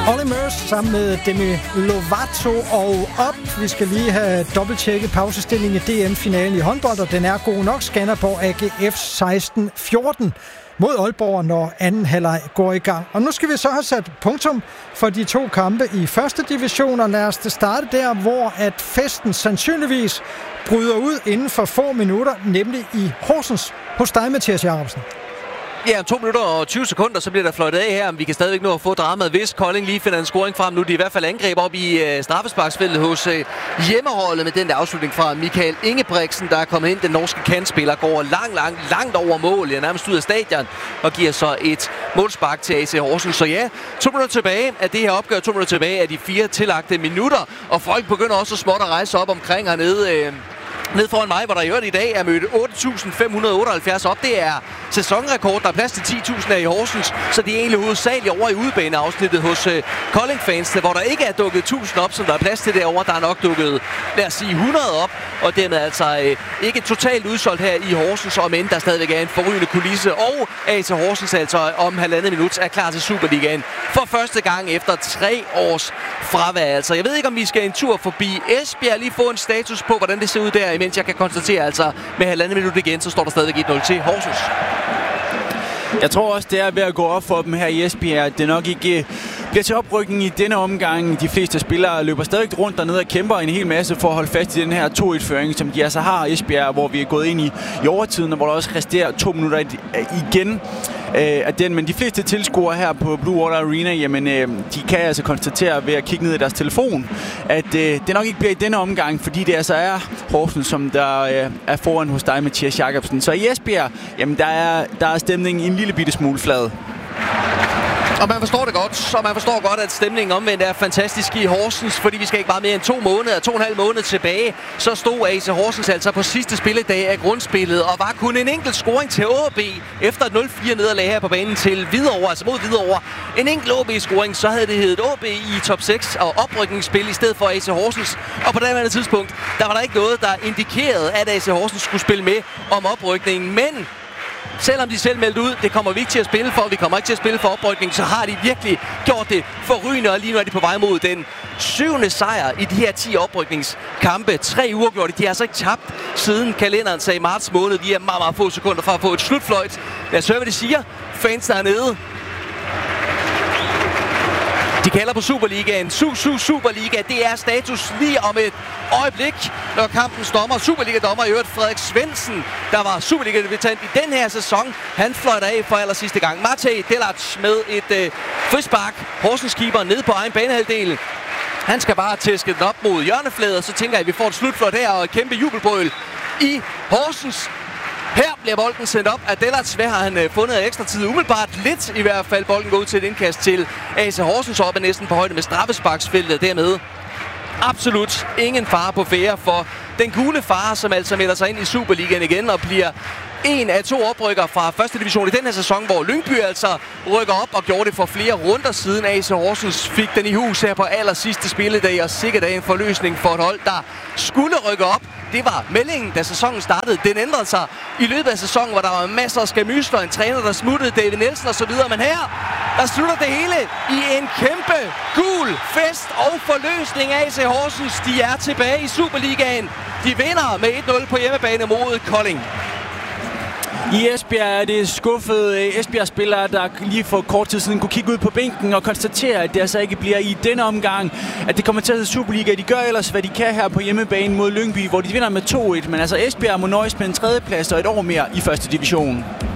Olly Murs sammen med Demi Lovato og op. Vi skal lige have dobbelttjekket pausestillingen i DM-finalen i håndbold, og den er god nok. Skanderborg AGF 16-14 mod Aalborg, når anden halvleg går i gang. Og nu skal vi så have sat punktum for de to kampe i første division, og lad os starte der, hvor at festen sandsynligvis bryder ud inden for få minutter, nemlig i Horsens hos dig, Mathias Jacobsen. Ja, 2 minutter og 20 sekunder, så bliver der fløjtet af her. Vi kan stadigvæk nå at få dramaet, hvis Kolding lige finder en scoring frem. Nu de i hvert fald angreb op i straffesparksfeltet hos hjemmeholdet med den der afslutning fra Michael Ingebrigtsen, der er kommet ind. Den norske kantspiller går langt over mål. Ja, nærmest ud af stadion og giver så et målspark til AC Horsens. Så ja, 2 minutter tilbage af det her opgør, 2 minutter tilbage af de 4 tillagte minutter. Og folk begynder også så småt at rejse op omkring hernede. Ned foran mig, hvor der i øvrigt i dag er mødt 8.578 op. Det er sæsonrekord. Der er plads til 10.000 af i Horsens, så det er egentlig hovedsageligt over i udebaneafsnittet hos Kolding-fansene, hvor der ikke er dukket 1.000 op, som der er plads til derovre. Der er nok dukket, lad os sige, 100 op, og dermed altså ikke totalt udsolgt her i Horsens, og men der stadigvæk er en forrygende kulisse. Og AC Horsens altså om 1,5 minut er klar til Superligaen for første gang efter 3 års fravær. Altså, jeg ved ikke, om vi skal en tur forbi Esbjerg, lige få en status på, hvordan det ser ud der, imens jeg kan konstatere, altså med 1,5 minut igen, så står der stadigvæk 1-0 til Horsens. Jeg tror også, det er ved at gå op for dem her i Esbjerg. Det nok ikke bliver til oprykning i denne omgang. De fleste spillere løber stadig rundt dernede og kæmper en hel masse for at holde fast i den her 2-1-føring, som de altså har i Esbjerg, hvor vi er gået ind i overtiden, og hvor der også resterer 2 minutter igen af den. Men de fleste tilskuere her på Blue Water Arena, jamen, de kan altså konstatere ved at kigge ned i deres telefon, at det nok ikke bliver i denne omgang, fordi det altså er Horsens, som der er foran hos dig, Mathias Jacobsen. Så i Esbjerg, jamen, der er stemningen en lille bitte smule flad. Og man forstår det godt, og man forstår godt, at stemningen omvendt er fantastisk i Horsens, fordi vi skal ikke bare mere end 2,5 måneder tilbage, så stod AC Horsens altså på sidste spilledag af grundspillet, og var kun en enkelt scoring til AaB efter et 0-4 nederlag her på banen til Hvidovre, altså mod Hvidovre. En enkelt AaB-scoring, så havde det heddet AaB i top 6 og oprykningsspil i stedet for AC Horsens. Og på det andet tidspunkt, der var der ikke noget, der indikerede, at AC Horsens skulle spille med om oprykningen, men selvom de selv meldte ud, det kommer vi ikke til at spille for, vi kommer ikke til at spille for oprykning, så har de virkelig gjort det forrygende, og lige nu er de på vej mod den 7. sejr i de her 10 oprykningskampe. 3 uafgjorte, de har altså ikke tabt siden kalenderen sagde marts måned. Vi er meget få sekunder fra at få et slutfløjt. Lad os høre, hvad de siger. Fans dernede. De kalder på Superligaen. Superliga, det er status lige om et øjeblik, når kampens dommer, Superliga-dommer i øvrigt Frederik Svendsen, der var Superliga-debutant i den her sæson. Han fløjter af for aller sidste gang. Matej Delac med et frispark. Horsens keeper ned på egen banehalvdel. Han skal bare tæske den op mod hjørnefladet, og så tænker jeg, at vi får et slutfløjt her og et kæmpe jubelbrøl i Horsens. Her bliver bolden sendt op af Delac. Hvad har han fundet ekstra tid? Umiddelbart lidt i hvert fald. Bolden går ud til et indkast til AC Horsens, op er næsten på højde med straffesparksfeltet dermed. Absolut ingen fare på færde for den gule fare, som altså melder sig ind i Superligaen igen og bliver en af 2 oprykker fra første division i den her sæson, hvor Lyngby altså rykker op og gjorde det for flere runder siden. AC Horsens fik den i hus her på aller sidste spilledag, og sikkert en forløsning for et hold, der skulle rykke op. Det var meldingen, da sæsonen startede. Den ændrede sig i løbet af sæsonen, hvor der var masser af skamysler, en træner, der smuttede, David Nielsen osv. Men her, der slutter det hele i en kæmpe gul fest og forløsning. AC Horsens, de er tilbage i Superligaen. De vinder med 1-0 på hjemmebane mod Kolding. I Esbjerg er det skuffede Esbjerg-spillere, der lige for kort tid siden kunne kigge ud på bænken og konstatere, at det altså ikke bliver i denne omgang, at det kommer til at hedde Superliga. De gør ellers, hvad de kan her på hjemmebane mod Lyngby, hvor de vinder med 2-1. Men altså Esbjerg må nøjes med en 3. plads og et år mere i første division.